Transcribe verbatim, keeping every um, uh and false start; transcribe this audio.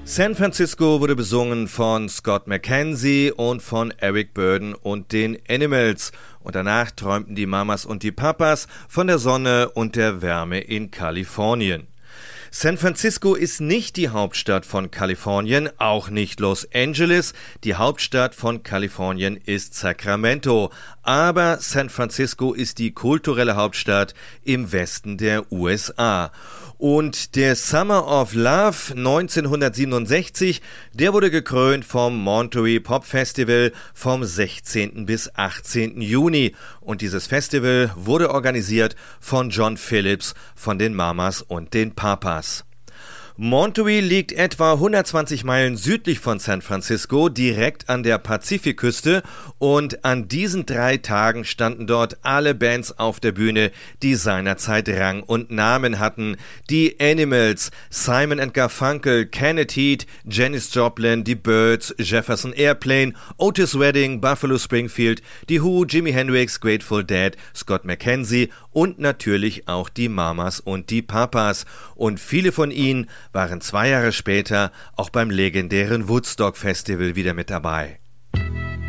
San Francisco wurde besungen von Scott McKenzie und von Eric Burdon und den Animals. Und danach träumten die Mamas und die Papas von der Sonne und der Wärme in Kalifornien. San Francisco ist nicht die Hauptstadt von Kalifornien, auch nicht Los Angeles. Die Hauptstadt von Kalifornien ist Sacramento. Aber San Francisco ist die kulturelle Hauptstadt im Westen der U S A. Und der Summer of Love neunzehnhundertsiebenundsechzig, der wurde gekrönt vom Monterey Pop Festival vom sechzehnten bis achtzehnten Juni. Und dieses Festival wurde organisiert von John Phillips von den Mamas und den Papas. Monterey liegt etwa hundertzwanzig Meilen südlich von San Francisco, direkt an der Pazifikküste, und an diesen drei Tagen standen dort alle Bands auf der Bühne, die seinerzeit Rang und Namen hatten. Die Animals, Simon and Garfunkel, Kenneth Heat, Janis Joplin, die Byrds, Jefferson Airplane, Otis Redding, Buffalo Springfield, die Who, Jimi Hendrix, Grateful Dead, Scott McKenzie und natürlich auch die Mamas und die Papas. Und viele von ihnen waren zwei Jahre später auch beim legendären Woodstock Festival wieder mit dabei.